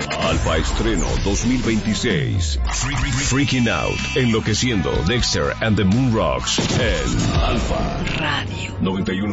Alfa Estreno 2026. Freaking Out. Enloqueciendo. Dexter and the Moon Rocks. En Alfa Radio 91.